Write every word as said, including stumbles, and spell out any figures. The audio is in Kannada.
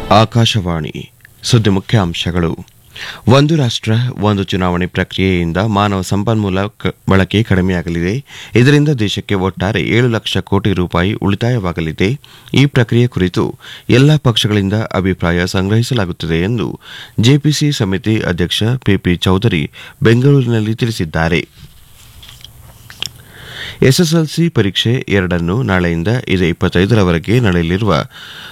ಆಕಾಶವಾಣಿ ಸುದ್ದಿ ಮುಖ್ಯಾಂಶಗಳು. ಒಂದು ರಾಷ್ಟ್ರ ಒಂದು ಚುನಾವಣೆ ಪ್ರಕ್ರಿಯೆಯಿಂದ ಮಾನವ ಸಂಪನ್ಮೂಲ ಬಳಕೆ ಕಡಿಮೆಯಾಗಲಿದೆ. ಇದರಿಂದ ದೇಶಕ್ಕೆ ಒಟ್ಟಾರೆ ಏಳು ಲಕ್ಷ ಕೋಟಿ ರೂಪಾಯಿ ಉಳಿತಾಯವಾಗಲಿದೆ. ಈ ಪ್ರಕ್ರಿಯೆ ಕುರಿತು ಎಲ್ಲಾ ಪಕ್ಷಗಳಿಂದ ಅಭಿಪ್ರಾಯ ಸಂಗ್ರಹಿಸಲಾಗುತ್ತಿದೆ ಎಂದು ಜೆಪಿಸಿ ಸಮಿತಿ ಅಧ್ಯಕ್ಷ ಪಿಪಿ ಚೌಧರಿ ಬೆಂಗಳೂರಿನಲ್ಲಿ ತಿಳಿಸಿದ್ದಾರೆ. ಎಸ್ಎಸ್ಎಲ್ಸಿ ಪರೀಕ್ಷೆ ಎರಡನ್ನು ನಾಳೆಯಿಂದ ಇದೇ ಇಪ್ಪತ್ತೈದರವರೆಗೆ ನಡೆಯಲಿರುವ